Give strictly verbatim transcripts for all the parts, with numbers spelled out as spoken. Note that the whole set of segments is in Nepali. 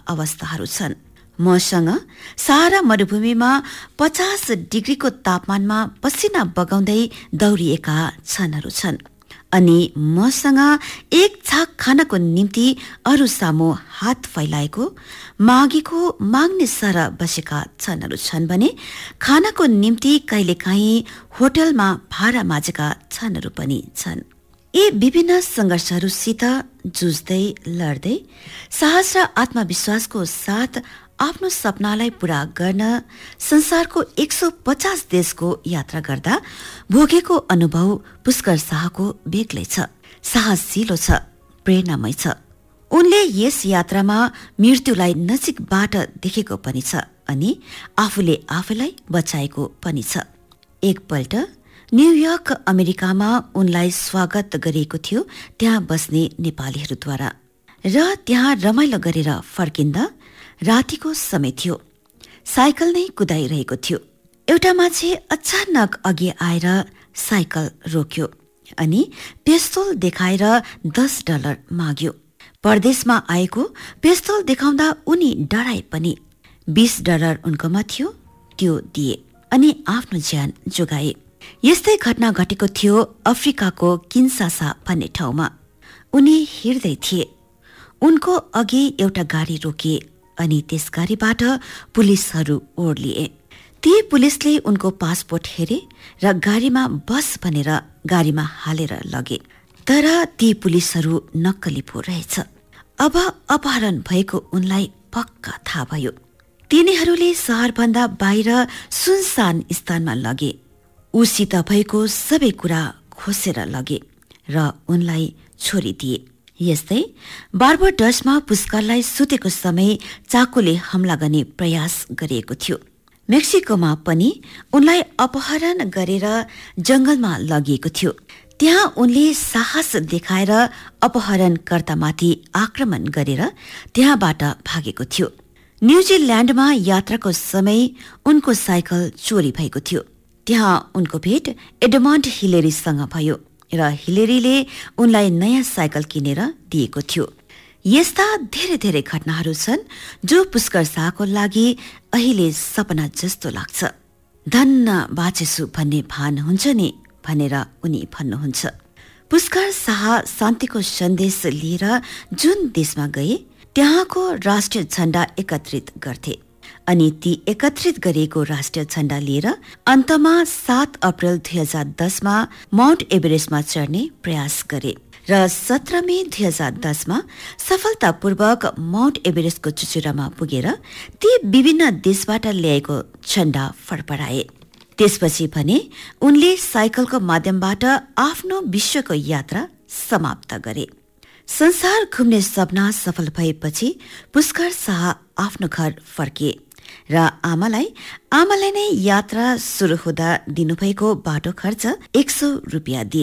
अवस्थाहरू छन्। मसँग सारा मरुभूमिमा पचास डिग्रीको तापमानमा पसिना बगाउँदै दौडिएका क्षणहरू छन् अनि मसँग एक छाक खानको निम्ति अरू सामु हात फैलाएको मागेको माग्ने सरह बसेका क्षणहरू छन् भने खानको निम्ति कहिलेकाहीँ होटलमा भाडा माझेका क्षणहरू पनि छन्। यी विभिन्न संघर्षहरूसित जुझ्दै लड्दै साहस र आत्मविश्वासको साथ आफ्नो सपनालाई पूरा गर्न संसारको एक सौ पचास देशको यात्रा गर्दा भोगेको अनुभव पुष्कर शाहको बेग्लै छ, साहसिलो छ, प्रेरणामय छ। उनले यस यात्रामा मृत्युलाई नजिकबाट देखेको पनि छ अनि आफूले आफूलाई बचाएको पनि छ। एकपल्ट न्युयोर्क अमेरिकामा उनलाई स्वागत गरिएको थियो त्यहाँ बस्ने नेपालीहरूद्वारा र त्यहाँ रमाइलो गरेर फर्किँदा रातिको समय थियो। साइकल नै कुदाइरहेको थियो। एउटा मान्छे अचानक अघि आएर साइकल रोक्यो अनि पिस्तोल देखाएर दस डलर माग्यो। परदेशमा आएको पिस्तोल देखाउँदा उनी डराए पनि बीस डलर उनकोमा थियो, त्यो दिए अनि आफ्नो ज्यान जोगाए। यस्तै घटना घटेको थियो अफ्रिकाको किन्सासा भन्ने ठाउँमा। उनी हिँड्दै थिए। उनको अघि एउटा गाडी रोकिए अनि त्यस गाडीबाट पुलिसहरू ओर्लिए। ती पुलिसले उनको पासपोर्ट हेरे र गाडीमा बस भनेर गाडीमा हालेर लगे। तर ती पुलिसहरू नक्कली पो रहेछ। अब अपहरण भएको उनलाई पक्का थाहा भयो। तिनीहरूले शहरभन्दा बाहिर सुनसान स्थानमा लगे। उसित भएको सबै कुरा खोसेर लगे र उनलाई छोडिदिए। यस्तै बार्बाडोसमा पुष्करलाई सुतेको समय चाकुले हमला गर्ने प्रयास गरिएको थियो। मेक्सिकोमा पनि उनलाई अपहरण गरेर जंगलमा लगिएको थियो। त्यहाँ उनले साहस देखाएर अपहरणकर्तामाथि आक्रमण गरेर त्यहाँबाट भागेको थियो। न्युजिल्याण्डमा यात्राको समय उनको साइकल चोरी भएको थियो। त्यहाँ उनको भेट एडमन्ड हिलेरीसँग भयो र हिलेरीले उनलाई नयाँ साइकल किनेर दिएको थियो। यस्ता धेरै धेरै घटनाहरू छन् जो पुष्कर शाहको लागि अहिले सपना जस्तो लाग्छ। धन्न बाँचेछु भन्ने भान हुन्छ नि भनेर उनी भन्नुहुन्छ। पुष्कर शाह शान्तिको सन्देश लिएर जुन देशमा गए त्यहाँको राष्ट्रिय झण्डा एकत्रित गर्थे अनि ती एकत्रित गरिएको राष्ट्रिय झण्डा लिएर अन्तमा सात अप्रेल दुई हजार दसमा माउन्ट एभरेस्टमा चढ्ने प्रयास गरे र सत्र मे दुई हजार दसमा सफलतापूर्वक माउन्ट एभरेस्टको चुचुरामा पुगेर ती विभिन्न देशबाट ल्याएको झण्डा फडफडाए। त्यसपछि भने उनले साइकलको माध्यमबाट आफ्नो विश्वको यात्रा समाप्त गरे। संसार घुम्ने सपना सफल भएपछि पुष्कर शाह आफ्नो घर फर्किए र आमालाई आमालाई नै यात्रा सुरु हुँदा दिनुभएको बाटो खर्च एक सौ रुपियाँ दिए।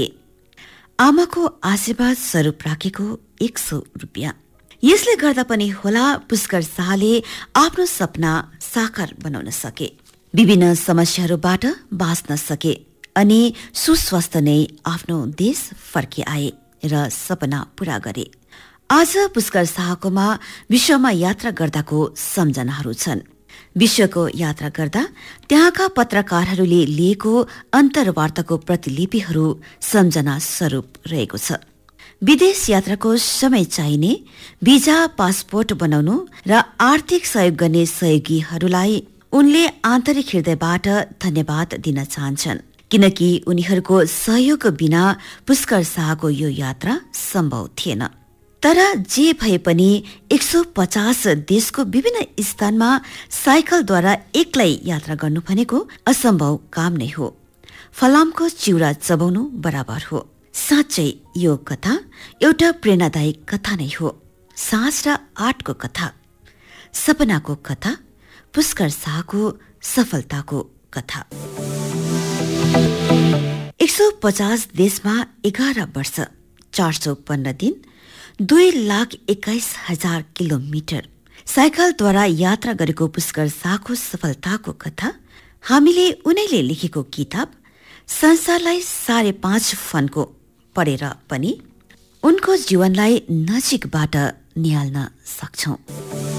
आमाको आशीर्वाद स्वरूप राखेको एक सौ रुपियाँ। यसले गर्दा पनि होला पुष्कर शाहले आफ्नो सपना साकार बनाउन सके, विभिन्न समस्याहरूबाट बाँच्न सके अनि सुस्वस्थ नै आफ्नो देश फर्किआए र सपना पूरा गरे। आज पुष्कर शाहकोमा विश्वमा यात्रा गर्दाको सम्झनाहरू छन्। विश्वको यात्रा गर्दा त्यहाँका पत्रकारहरूले लिएको अन्तर्वार्ताको प्रतिलिपिहरू सम्झना स्वरूप रहेको छ। विदेश यात्राको समय चाहिने भिजा पासपोर्ट बनाउनु र आर्थिक सहयोग गर्ने सहयोगीहरूलाई उनले आन्तरिक हृदयबाट धन्यवाद दिन चाहन्छन्, किनकि उनीहरूको सहयोग बिना पुष्कर शाहको यो यात्रा सम्भव थिएन। तर जे भए पनि एक सौ पचास देशको विभिन्न स्थानमा साइकलद्वारा एक्लै यात्रा गर्नु भनेको असम्भव काम नै हो। फलामको चिउरा चबाउनु बराबर हो। साँच्चै यो कथा एउटा प्रेरणादायक कथा नै हो। साहस र आँटको कथा, सपनाको कथा, पुष्कर शाहको सफलताको कथा। एक सौ पचास देशमा एघार वर्ष, चार सौ पन्ध्र दिन, दुई लाख एक्काइस हजार किलोमिटर साइकलद्वारा यात्रा गरेको पुष्कर शाहको सफलताको कथा हामीले उनैले लेखेको किताब संसारलाई साढे पाँच फनको पढेर पनि उनको जीवनलाई नजिकबाट निहाल्न सक्छौं।